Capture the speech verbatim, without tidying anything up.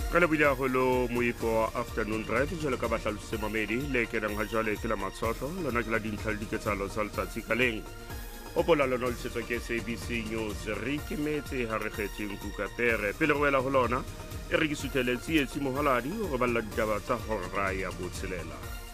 Ka lebile haholo moifo wa afternoon drive jalo ka batlalositse mamedi le kenang ha jwale ke la matshotlo lona ke la dintlha le diketsahalo tsa letsatsi ka leng o pola lona o lisetswa ke S A B C News re ikemetse ha re kgetheng kuka pere pele re wela ho lona e re ke suteletse tsietsi mohaladi o re balla ditaba tsa hora ya botshelela.